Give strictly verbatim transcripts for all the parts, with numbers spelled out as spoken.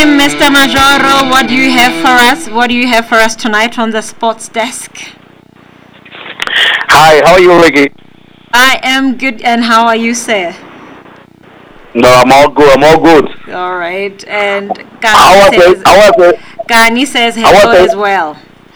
Mister Majoro. What do you have for us? What do you have for us tonight on the sports desk? Hi, how are you, Ricky? I am good, and how are you, sir? No, I'm all good. I'm all good. All right, and How Gani was says, it? How was it? Gani says How was hello it? as well.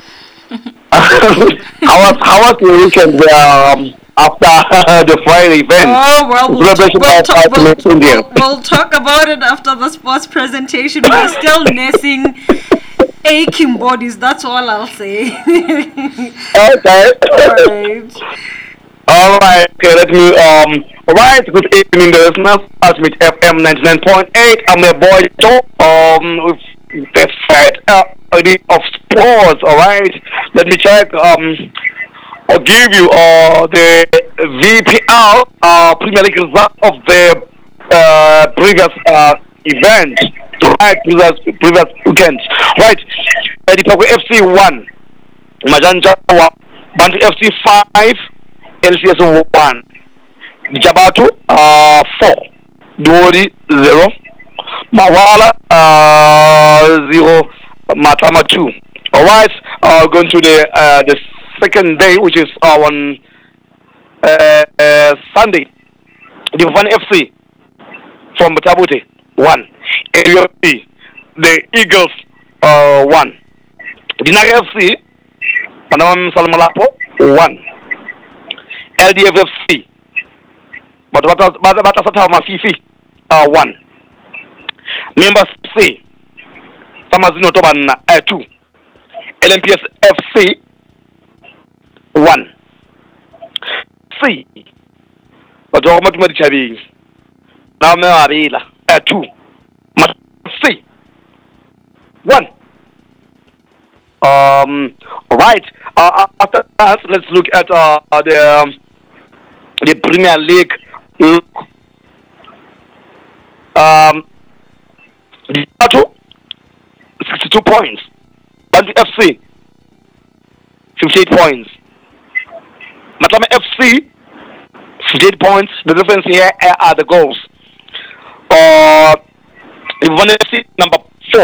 how was how was your weekend um, after the Friday event? Oh well, we'll, Celebration we'll, of talk, we'll, Ultimate India. we'll, we'll talk about it after the sports presentation. We're still nursing aching bodies. That's all I'll say. Okay. All right. All right. Okay. Let me um. All right. Good evening, listeners. Ultimate F M ninety-nine point eight. I'm your boy Joe. Um, with the third uh, edit of sports. All right. Let me check. Um. I'll give you uh, the V P L uh, Premier League result of the uh, previous uh, event, right? Previous, previous weekend, right? Uh, the Pago F C one, Majanja one, Bantu F C five, L C S one, Jabatu uh, four, Duori zero, Mawala uh, zero, Matama two. All right, uh, going to the uh, the second day, which is uh, on uh, uh, Sunday. The Van F C from Tabute one, A U F C, the Eagles uh, one, Dinari F C, Panama Salmalapo one, L D F F C, but Batasata Mafifi uh, one, Members F C, Samazino Toban uh, two, L M P S F C one. C. But how much money have you? Now, me uh, two. C. One. Um. Right. Uh, after that, let's look at uh, the um, the Premier League. Um. The sixty-two points. Bantu F C. fifty-eight points. Matama F C, fifty-eight points. The difference here are the goals. Uh, Ivan F C, number four.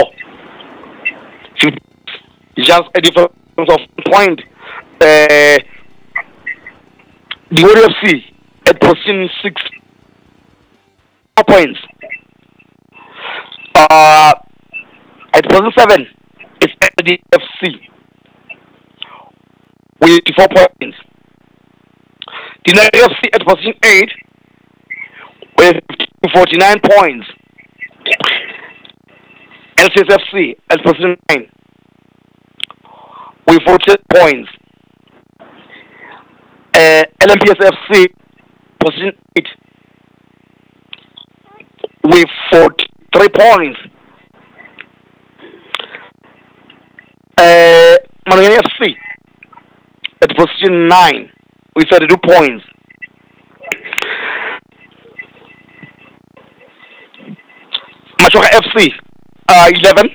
Just a difference of one point. Uh, the Warrior F C at position six. Four points. Uh, at position seven, it's L D F C with four points. The Dinari F C at position eight with forty-nine points. L C S F C at position nine with forty points. Uh, L M P S F C position eight with forty-three points. Uh, Managani F C at position nine with thirty-two points. Machoka F C, uh, eleven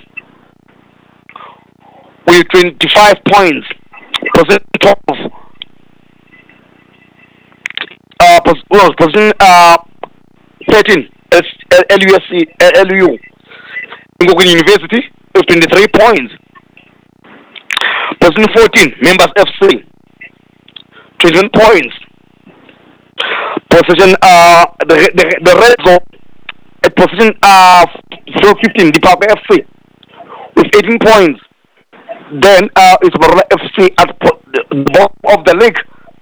with twenty-five points. Position twelve. Uh, pos- well, position uh, thirteen. L U S C, uh, L U. Ngoku University with twenty-three points. Position fourteen. Members F C. twenty-one points. Position uh the the, the red zone at position uh fifteen, the Papa F C with eighteen points. Then uh it's Barra F C at po- the bottom of the league